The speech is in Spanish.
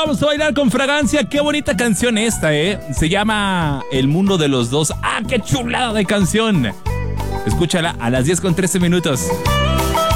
vamos a bailar con fragancia. Qué bonita canción esta, Se llama El Mundo de los Dos. ¡Ah, qué chulada de canción! Escúchala a las 10:13.